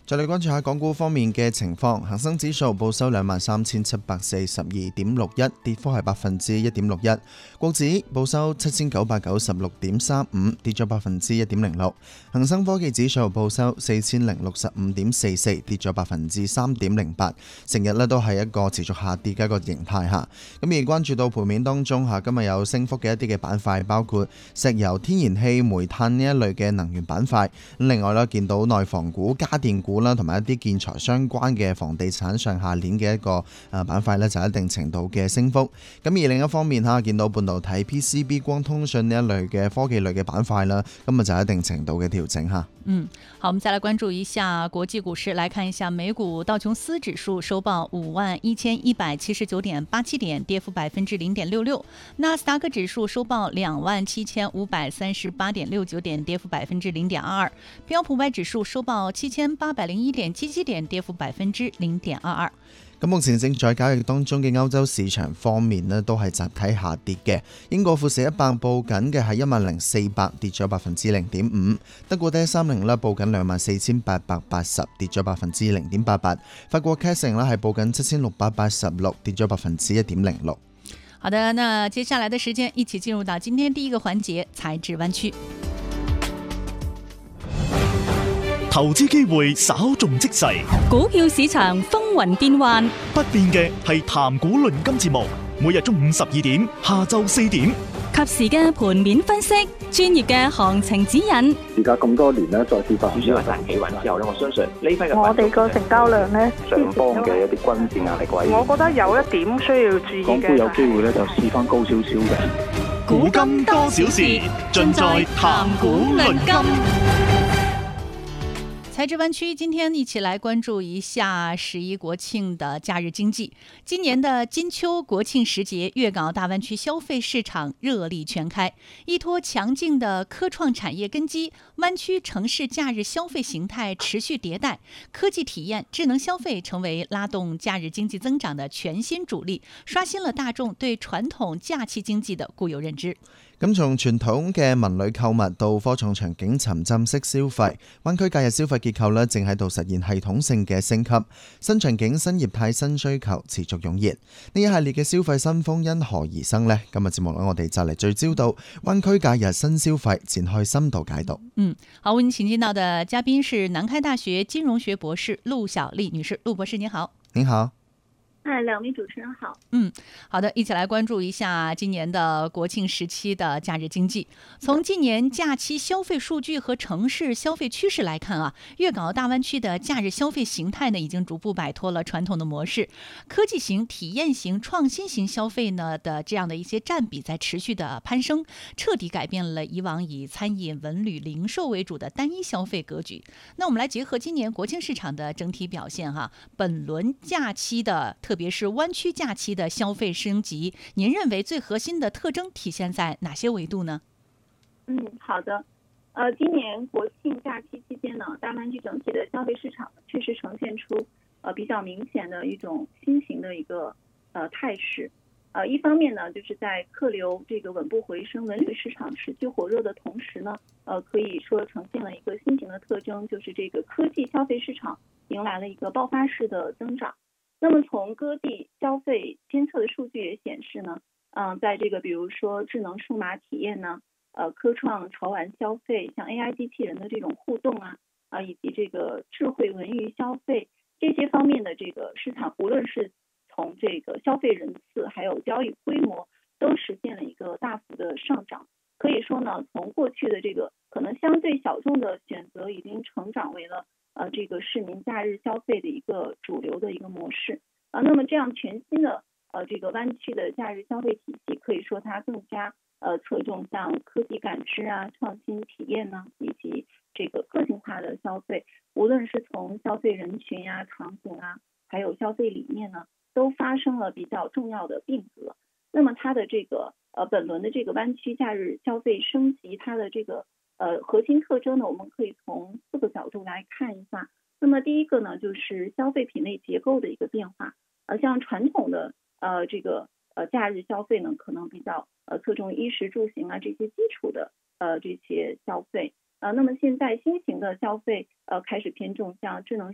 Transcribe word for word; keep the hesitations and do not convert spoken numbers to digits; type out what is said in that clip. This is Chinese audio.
再嚟關注下港股方面嘅情況，恒生指數報收兩萬三千七百四十二點六一，跌幅係百分之一點六一。國指報收七千九百九十六點三五，跌咗百分之一點零六。恒生科技指數報收四千零六十五點四四，跌咗百分之三點零八。成日咧都係一個持續下跌嘅一個形態嚇。咁而關注到盤面當中嚇，今日有升幅嘅一啲嘅板塊，包括石油、天然氣、煤炭呢一類嘅能源板塊。另外咧，見到內房股、家電股啦，同埋一啲建材相關嘅房地產上下鏈嘅一個誒板塊咧，就有一定程度嘅升幅。咁而另一方面嚇，見到半導體、P C B、光通訊呢一類嘅科技類嘅板塊啦，今日就有一定程度嘅調整嚇。 嗯，好，我們再來關注一下國際股市，來看一下美股道瓊斯指數收報五萬一千一百七十九點八七點，跌幅百分之零點六六；納斯達克指數收報兩萬七千五百三十八點六九點，跌幅百分之零點二二；標普五百指數收報七千八百零一點七七點，跌幅百分之零點二二。 咁目前正在交易當中嘅歐洲市場方面呢，都係集體下跌嘅。英國富時一百報緊嘅係一萬零四百，跌咗百分之零點五。德國 D 三十呢報緊兩萬四千八百八十，跌咗百分之零點八八。法國 C A C 呢係報緊七千六百八十六，跌咗百分之一點零六。 好的，那接下來的時間一起進入到今天第一個環節，財智灣區。 投資機會稍縱即逝， 股票市場風雲變幻， 不變嘅係談股論金節目，每日中午十二點，下晝四點， 及時嘅盤面分析，專業嘅行情指引。 而家咁多年呢，再次發主要係大企穩之後咧，我相信呢批嘅我哋個成交量呢， 上方嘅一啲均線壓力位， 我覺得有一點需要注意嘅， 港股有機會咧就試翻高少少嘅。 股金多少事，盡在談股論金。 財智灣區今天一起來關注一下十一國慶的假日經濟。今年的金秋國慶時節，粵港澳大灣區消費市場熱力全開，依託強勁的科創產業根基，灣區城市假日消費形態持續迭代，科技體驗、智能消費成為拉動假日經濟增長的全新主力，刷新了大眾對傳統假期經濟的固有認知。 咁從傳統嘅文旅購物到科創場景沉浸式消費，灣區假日消費結構咧正喺度實現系統性嘅升級，新場景、新業態、新需求持續湧現。呢一系列嘅消費新風因何而生呢？今日節目咧，我哋就嚟聚焦到灣區假日新消費，展開深度解讀。 嗯，好，為您請進到的嘉賓是南開大學金融學博士陸小麗女士，陸博士您好。 您好。 嗨，兩位主持人好。 嗯，好的，一起來關注一下今年的國慶時期的假日經濟。從今年假期消費數據和城市消費趨勢來看啊，粵港澳大灣區的假日消費形態呢，已經逐步擺脫了傳統的模式，科技型、體驗型、創新型消費呢的這樣的一些佔比在持續的攀升，徹底改變了以往以餐飲、文旅、零售為主的單一消費格局。那我們來結合今年國慶市場的整體表現哈，本輪假期的特特別是灣區假期的消費升級，您認為最核心的特徵體現在哪些維度呢？ 嗯，好的。呃，今年國慶假期期間呢，大灣區整體的消費市場確實呈現出呃比較明顯的一種新型的一個呃態勢。呃，一方面呢，就是在客流這個穩步回升、文旅市場持續火熱的同時呢，呃，可以說呈現了一個新型的特徵，就是這個科技消費市場迎來了一個爆發式的增長。那麼從各地消費監測的數據也顯示呢，嗯、呃，在這個比如說智能數碼體驗呢，呃，科創潮玩消費，像 A I 機器人的這種互動啊，啊，以及這個智慧文娛消費這些方面的這個市場，無論是從這個消費人次還有交易規模，都實現了一個大幅的上漲。可以說呢，從過去的這個可能相對小眾的選擇，已經成長為了呃，這個市民假日消費的一個主流的一個模式啊。那麼這樣全新的呃這個灣區的假日消費體系，可以說它更加呃側重像科技感知啊、創新體驗呢、啊，以及這個個性化的消費。無論是從消費人群啊、場景啊，還有消費理念呢，都發生了比較重要的變革。那麼它的這個呃本輪的這個灣區假日消費升級，它的這個呃，核心特徵呢，我們可以從四個角度來看一下。那麼第一個呢，就是消費品類結構的一個變化。呃，像傳統的呃這個呃假日消費呢，可能比較呃側重衣食住行啊這些基礎的呃這些消費。呃，那麼現在新型的消費呃開始偏重像智能